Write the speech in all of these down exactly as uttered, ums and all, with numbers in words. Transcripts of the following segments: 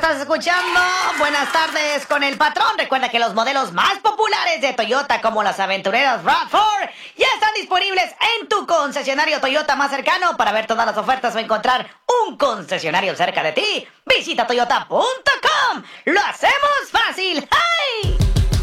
estás escuchando Buenas Tardes con el Patrón. Recuerda que los modelos más populares de Toyota, como las aventureras RAV cuatro, ya están disponibles en tu concesionario Toyota más cercano. Para ver todas las ofertas o encontrar un concesionario cerca de ti, visita toyota punto com. ¡Lo hacemos fácil! ¡Hey!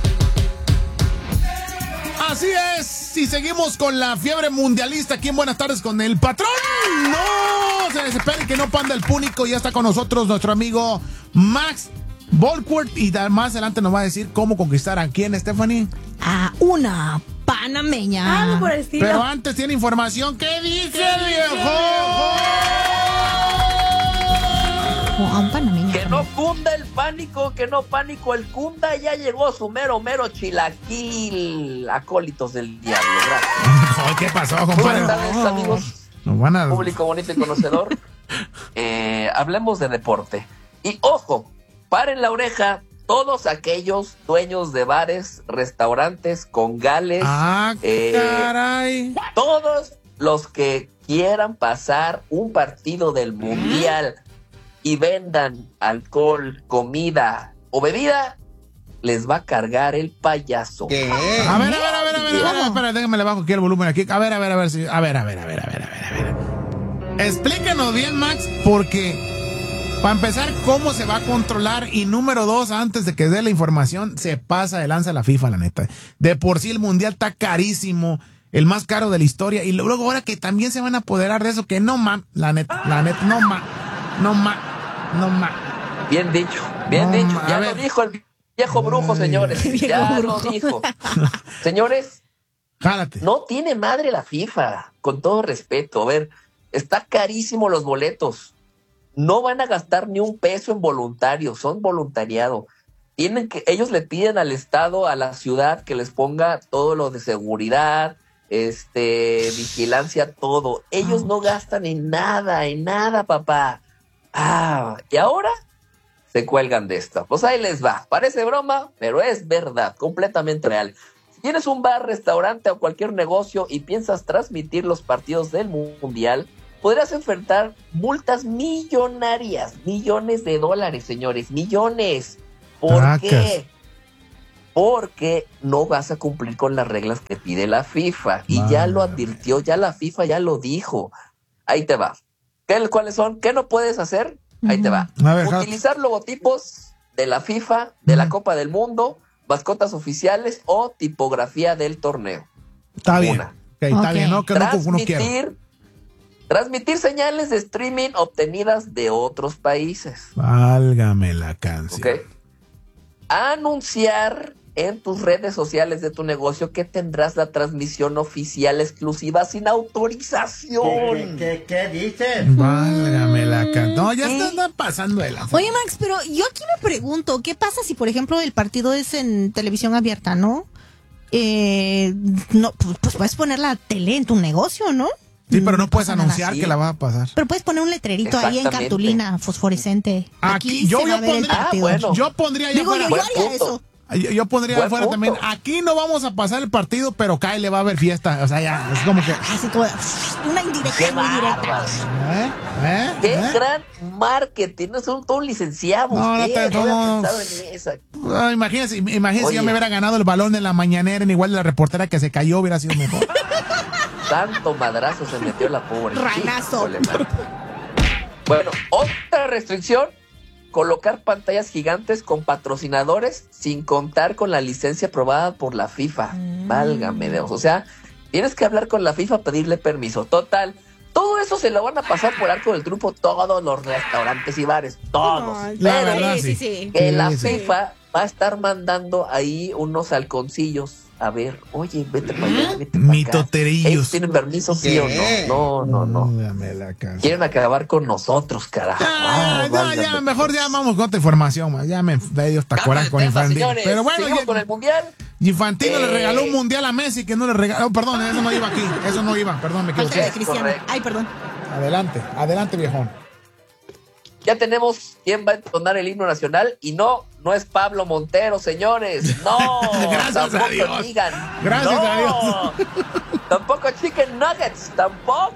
Así es, y seguimos con la fiebre mundialista aquí en Buenas Tardes con el Patrón. No se desesperen que no panda el púnico. Ya está con nosotros nuestro amigo Max Volkert y más adelante nos va a decir cómo conquistar a quién, Stephanie. A una panameña. Algo por el estilo. Pero antes tiene información. ¿Qué dice el viejo? A un panameño. Que no cunda el pánico, que no pánico el cunda. Ya llegó su mero, mero chilaquil. Acólitos del diablo, gracias. ¿Qué pasó, compadre? Buenas tardes, amigos. Nos van a... Público bonito y conocedor. eh, hablemos de deporte. Y ojo, paren la oreja todos aquellos dueños de bares, restaurantes, congales. Ah, eh, caray. Todos los que quieran pasar un partido del mundial y vendan alcohol, comida o bebida, les va a cargar el payaso. ¿Qué? A ver, a ver, a ver, a ver, a ver, espera, déjame le bajo aquí el volumen aquí. A ver, a ver, a ver, si, a ver, a ver, a ver, a ver, a ver, a ver. Explíquenos bien, Max, porque para empezar, ¿cómo se va a controlar? Y número dos, antes de que dé la información, se pasa de lanza la FIFA, la neta. De por sí el mundial está carísimo, el más caro de la historia, y luego ahora que también se van a apoderar de eso, que no ma, la neta, la neta, no ma, no ma, no ma. Bien dicho, bien no, dicho. Ma, ya lo ver. dijo el viejo brujo, señores. Ya lo dijo. Señores, jálate. No tiene madre la FIFA, con todo respeto. A ver, está carísimo los boletos. No van a gastar ni un peso en voluntarios, son voluntariado. Tienen que, ellos le piden al Estado, a la ciudad, que les ponga todo lo de seguridad, este, vigilancia, todo. Ellos no gastan en nada, en nada, papá. Ah, y ahora se cuelgan de esto. Pues ahí les va. Parece broma, pero es verdad, completamente real. Si tienes un bar, restaurante o cualquier negocio y piensas transmitir los partidos del mundial, podrás enfrentar multas millonarias, millones de dólares, señores, millones. ¿Por Tacas. qué? Porque no vas a cumplir con las reglas que pide la FIFA. Y Madre. ya lo advirtió, ya la FIFA ya lo dijo. Ahí te va. ¿Qué, ¿Cuáles son? ¿Qué no puedes hacer? Ahí te va. A ver, Utilizar logotipos de la FIFA, de la Ujú. Copa del Mundo, mascotas oficiales o tipografía del torneo. Está bien. Una. Ok, está Ok. bien, no, que no, no quiero. Transmitir, transmitir señales de streaming obtenidas de otros países. Válgame la canción. ¿Ok? Anunciar en tus redes sociales de tu negocio que tendrás la transmisión oficial exclusiva sin autorización. ¿Qué, qué, qué dices? Válgame la canción. No, ya ¿Sí? está, está pasando de la... Oye, Max, pero yo aquí me pregunto, ¿qué pasa si, por ejemplo, el partido es en televisión abierta, ¿no? Eh, no, pues, pues puedes poner la tele en tu negocio, ¿no? Sí, pero no puedes pasa nada. anunciar Sí. que la va a pasar. Pero puedes poner un letrerito ahí en Exactamente. cartulina fosforescente. Aquí, yo, se va yo a ver el pondría, partido. Ah, bueno. yo pondría allá Digo, yo, afuera, yo Buen haría punto. eso. yo, yo pondría Buen afuera punto. también, aquí no vamos a pasar el partido, pero Kyle le va a haber fiesta, o sea, ya, es como que... Así como una indirecta, ¡Qué muy directa. bárbaro! ¿Eh? ¿Eh? ¡Qué ¿Eh? gran marketing! No son todos licenciados. No, no usted, te- no había no. pensado en esa. Ah, imagínese, imagínese Oye. yo me hubiera ganado el balón en la mañanera en igual de la reportera que se cayó, hubiera sido mejor. Tanto madrazo se metió la pobre. Ranazo. Híjole, man. Bueno, otra restricción: colocar pantallas gigantes con patrocinadores sin contar con la licencia aprobada por la FIFA. Mm. Válgame Dios. O sea, tienes que hablar con la FIFA, pedirle permiso. Total, todo eso se lo van a pasar por arco del triunfo todos los restaurantes y bares. Todos. Ay, La Pero verdad, sí, sí, sí. sí. que Sí, la sí. FIFA va a estar mandando ahí unos halconcillos. A ver, oye, vete para allá, vete para acá. Mitoterillos. ¿Ellos tienen permiso, sí o no? No, no, no. Dame la canción. Quieren acabar con nosotros, carajo. Ya, Ah, ya, válgame. ya, mejor ya vamos con otra información, man. Ya me da Dios Cambio tacuarán de con tema, Infantino. señores. Pero bueno, Seguimos ya- con el mundial. Infantino le Eh. regaló un mundial a Messi que no le regaló. Oh, perdón, eso no iba aquí. Eso no iba, perdón, me Falta de equivoqué. Cristiano. correcto. Ay, perdón. Adelante, adelante, viejón. Ya tenemos quién va a entonar el himno nacional y no, no es Pablo Montero, señores. No, Gracias a tampoco Dios. digan. Gracias no. a Dios. Tampoco Chicken Nuggets,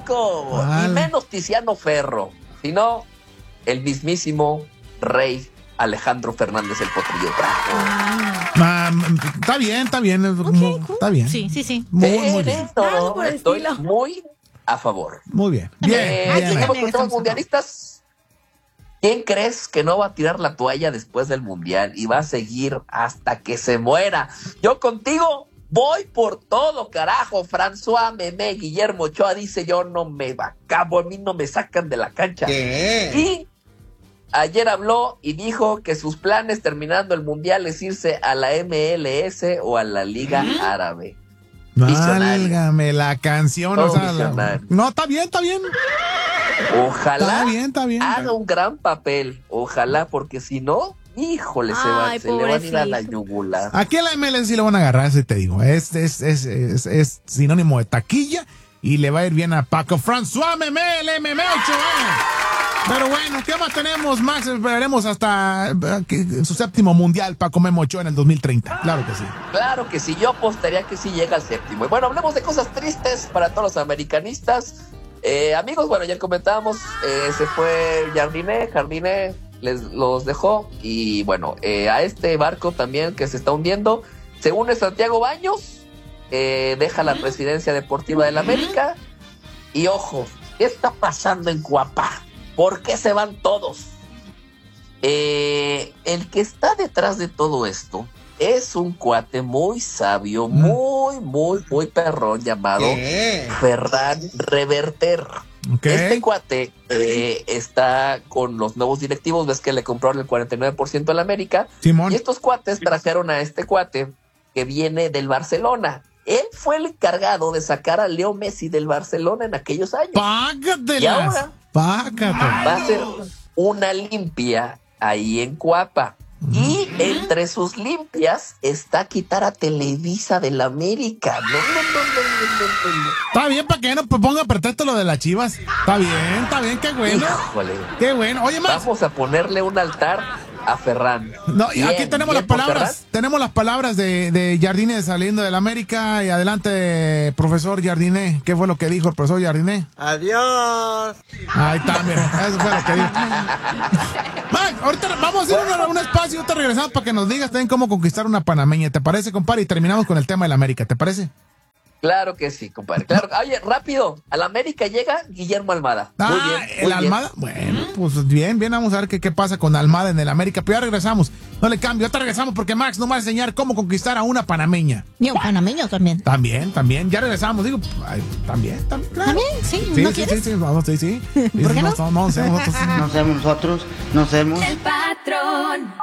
tampoco. Vale. Y menos Tiziano Ferro, sino el mismísimo Rey Alejandro Fernández el Potrillo. Ah, está bien, está bien. Okay, muy, cool. Está bien. Sí, sí, sí. Muy, Sí, muy bien. listo, Algo ¿no? por el Estoy estilo. muy a favor. Muy bien. Bien. Eh, bien. sigamos con bien, temas estamos mundialistas. ¿Quién crees que no va a tirar la toalla después del mundial y va a seguir hasta que se muera? Yo contigo voy por todo, carajo. François Memé, Guillermo Ochoa dice: yo no me acabo, a mí no me sacan de la cancha. ¿Qué? Y ayer habló y dijo que sus planes terminando el mundial es irse a la M L S o a la Liga Árabe. Visionario. Válgame la canción. Todo O sea, la- visionario. no, está bien, está bien. Ojalá Está bien, está bien. haga un gran papel. Ojalá, porque si no, híjole, se, va, Ay, se le van a ir a la pobrecito. yugular. Aquí en la M L S sí lo van a agarrar, ese te digo. Es, es, es, es, es sinónimo de taquilla y le va a ir bien a Paco François Memé, el M M ocho. ¿eh? Pero bueno, ¿qué más tenemos, Max? Esperaremos hasta eh, que- su séptimo mundial, Paco Memo Ochoa, en el dos mil treinta. Claro que sí. Claro que sí, yo apostaría que sí llega al séptimo. Y bueno, hablemos de cosas tristes para todos los americanistas. Eh, amigos, bueno, ayer comentábamos, eh, se fue Jardiné, Jardiné les los dejó. Y bueno, eh, a este barco también que se está hundiendo, se une Santiago Baños, eh, deja la presidencia deportiva del América. Y ojo, ¿qué está pasando en Cuapa? ¿Por qué se van todos? Eh, el que está detrás de todo esto es un cuate muy sabio, Mm. muy, muy, muy perrón, llamado ¿Qué? Ferran Reverter. Ok. Este cuate eh, está con los nuevos directivos, ves que le compraron el cuarenta y nueve por ciento a la América, Simón. y estos cuates trajeron a este cuate que viene del Barcelona. Él fue el encargado de sacar a Leo Messi del Barcelona en aquellos años. Y Págatelas. ahora Págatelas. va a ser una limpia ahí en Cuapa. Y entre sus limpias está quitar a Televisa del América. No, no, no, no, no, no, no. Está bien, para que no ponga pretexto lo de las Chivas. Está bien, está bien, qué bueno. Híjole. Qué bueno. Oye, Max. Vamos a ponerle un altar a Ferran. No, y Bien, aquí tenemos bien las por palabras, Ferran. tenemos las palabras de, de Jardine saliendo del América. Y adelante, profesor Jardine. ¿Qué fue lo que dijo el profesor Jardine? Adiós. Ahí está, mira, eso fue lo que dijo. Max, ahorita vamos a ir a un, un espacio y ahorita regresamos para que nos digas también cómo conquistar una panameña. ¿Te parece, compadre? Y terminamos con el tema del América, ¿te parece? Claro que sí, compadre. Claro. Oye, rápido. Al América llega Guillermo Almada. Muy Ah, bien. el muy bien. Almada. Bueno, pues bien, bien, vamos a ver qué, qué pasa con Almada en el América. Pero ya regresamos. No le cambio, ahorita regresamos porque Max nos va a enseñar cómo conquistar a una panameña. Y un panameño también. También, también, ya regresamos. Digo, ay, también, también. Claro. ¿También? Sí, Sí, ¿no sí, quieres? sí, sí, vamos, sí, sí. ¿Por qué no? No, no, no, sé, nosotros. No somos nosotros, no somos. El patrón.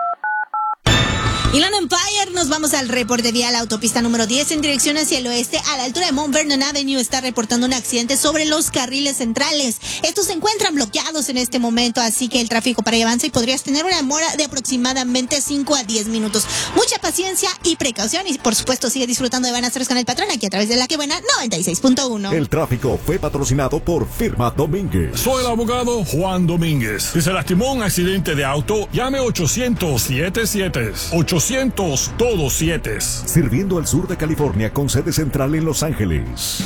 Inland Empire, nos vamos al reporte vial. La autopista número diez en dirección hacia el oeste, a la altura de Mount Vernon Avenue, está reportando un accidente sobre los carriles centrales. Estos se encuentran bloqueados en este momento, así que el tráfico para allá avanza y podrías tener una demora de aproximadamente cinco a diez minutos. Mucha paciencia y precaución, y por supuesto sigue disfrutando de Buenas Tardes con el Patrón aquí a través de La Que Buena noventa y seis punto uno. El tráfico fue patrocinado por Firma Domínguez. Soy el abogado Juan Domínguez. Si se lastimó en un accidente de auto, llame ochocientos siete siete. ochocientos todos siete. Sirviendo al sur de California con sede central en Los Ángeles.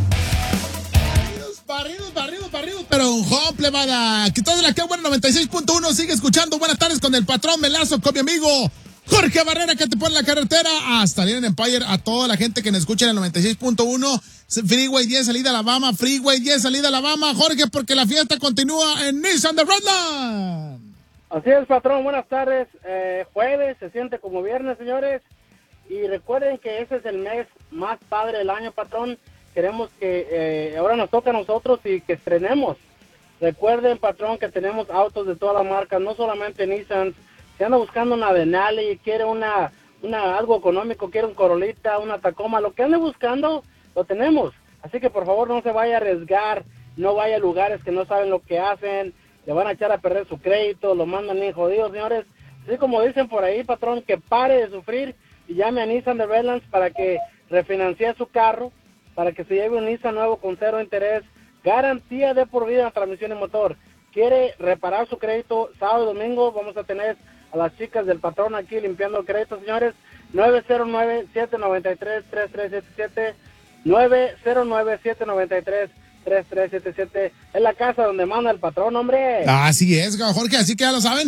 Barridos, barridos, barridos, pero un homple, vaya. Que todo la que bueno noventa y seis punto uno sigue escuchando. Buenas tardes con el patrón Melazo, con mi amigo Jorge Barrera, que te pone la carretera hasta Inland Empire. A toda la gente que nos escucha en el noventa y seis punto uno, Freeway diez, salida Alabama, Freeway diez, salida Alabama. Jorge, porque la fiesta continúa en Nissan de Redland. Así es, patrón, buenas tardes. Eh, jueves, se siente como viernes, señores. Y recuerden que ese es el mes más padre del año, patrón. Queremos que eh, ahora nos toca a nosotros y que estrenemos. Recuerden, patrón, que tenemos autos de todas las marcas, no solamente Nissan. Si anda buscando una Denali y quiere una, una algo económico, quiere un Corolita, una Tacoma, lo que ande buscando, lo tenemos. Así que por favor no se vaya a arriesgar, no vaya a lugares que no saben lo que hacen, le van a echar a perder su crédito, lo mandan bien jodidos, señores. Así como dicen por ahí, patrón, que pare de sufrir y llame a Nissan de Redlands para que refinancie su carro, para que se lleve un Nissan nuevo con cero interés, garantía de por vida en transmisión y motor. Quiere reparar su crédito, sábado y domingo vamos a tener a las chicas del patrón aquí limpiando el crédito, señores. nueve cero nueve, siete nueve tres, tres tres siete siete, nueve cero nueve, siete nueve tres, tres tres siete siete, es la casa donde manda el patrón, hombre. Así es, Jorge, así que ya lo saben.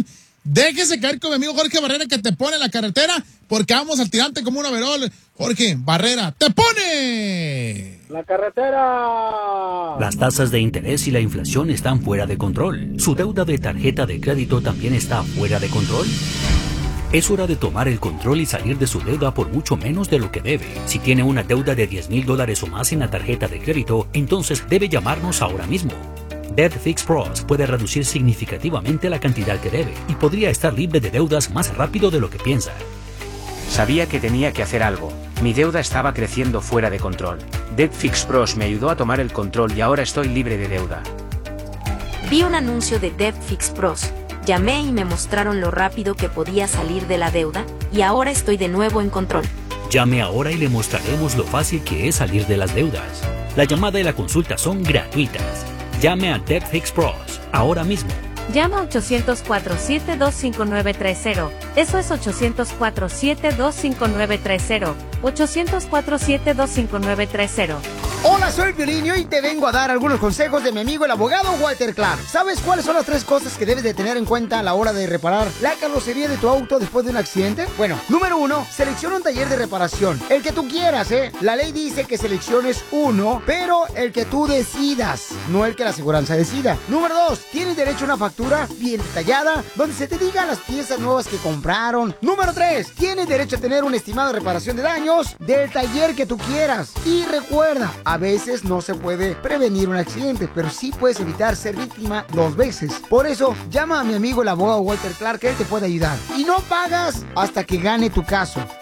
Déjese caer con mi amigo Jorge Barrera que te pone en la carretera porque vamos al tirante como un overol. Jorge Barrera, ¡te pone! La carretera. Las tasas de interés y la inflación están fuera de control. ¿Su deuda de tarjeta de crédito también está fuera de control? Es hora de tomar el control y salir de su deuda por mucho menos de lo que debe. Si tiene una deuda de diez mil dólares o más en la tarjeta de crédito, entonces debe llamarnos ahora mismo. Debt Fix Pros puede reducir significativamente la cantidad que debe y podría estar libre de deudas más rápido de lo que piensa. Sabía que tenía que hacer algo. Mi deuda estaba creciendo fuera de control. Debt Fix Pros me ayudó a tomar el control y ahora estoy libre de deuda. Vi un anuncio de Debt Fix Pros. Llamé y me mostraron lo rápido que podía salir de la deuda y ahora estoy de nuevo en control. Llame ahora y le mostraremos lo fácil que es salir de las deudas. La llamada y la consulta son gratuitas. Llame a Debt Fix Pros ahora mismo. Llama a ochocientos cuatro siete dos cinco nueve tres cero. Eso es ochocientos cuatro siete dos cinco nueve tres cero. ochocientos cuatro siete dos cinco nueve tres cero. Hola, soy Piolín y hoy te vengo a dar algunos consejos de mi amigo el abogado Walter Clark. ¿Sabes cuáles son las tres cosas que debes de tener en cuenta a la hora de reparar la carrocería de tu auto después de un accidente? Bueno, número uno, selecciona un taller de reparación. El que tú quieras, ¿eh? La ley dice que selecciones uno, pero el que tú decidas, no el que la aseguranza decida. Número dos, tienes derecho a una factura bien detallada, donde se te digan las piezas nuevas que compraron. Número tres, tienes derecho a tener un estimado de reparación de daños del taller que tú quieras. Y recuerda, a veces no se puede prevenir un accidente, pero sí puedes evitar ser víctima dos veces. Por eso, llama a mi amigo el abogado Walter Clark, que él te puede ayudar. Y no pagas hasta que gane tu caso.